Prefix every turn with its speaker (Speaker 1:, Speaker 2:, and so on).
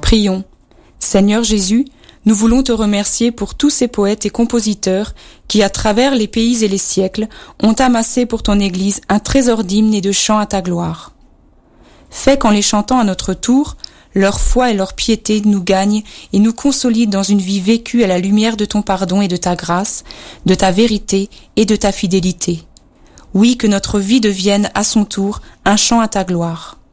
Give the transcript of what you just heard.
Speaker 1: Prions. Seigneur Jésus, nous voulons te remercier pour tous ces poètes et compositeurs qui, à travers les pays et les siècles, ont amassé pour ton Église un trésor d'hymnes et de chants à ta gloire. Fais qu'en les chantant à notre tour, leur foi et leur piété nous gagnent et nous consolident dans une vie vécue à la lumière de ton pardon et de ta grâce, de ta vérité et de ta fidélité. Oui, que notre vie devienne à son tour un chant à ta gloire.